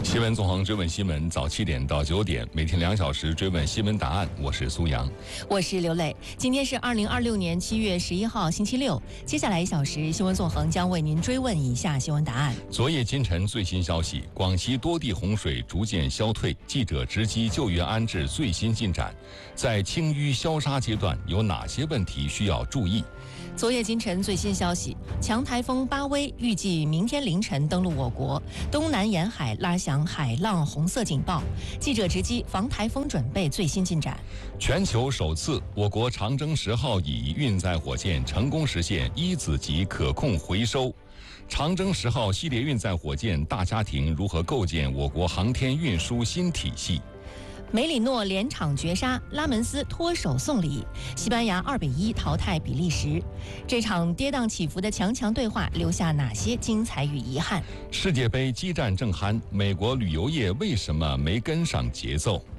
新闻纵横追问新闻，早7点到9点，每天2小时追问新闻答案。我是苏阳， 我是刘磊。今天是2026年7月11号，星期六。接下来1小时，新闻纵横将为您追问以下新闻答案。 昨夜今晨最新消息，广西多地洪水逐渐消退，记者直击救援安置最新进展。在清淤消杀阶段，有哪些问题需要注意？ 昨夜今晨最新消息，强台风巴威预计明天凌晨登陆我国，东南沿海拉响海浪红色警报。记者直击防台风准备最新进展。 全球首次，我国长征10号乙运载火箭成功实现1子级可控回收。长征10号系列运载火箭大家庭如何构建我国航天运输新体系？ 梅里诺连场绝杀，拉门斯脱手送礼，西班牙2比1淘汰比利时。这场跌宕起伏的强强对话留下哪些精彩与遗憾？ 世界杯激战正酣，美国旅游业为什么没跟上节奏？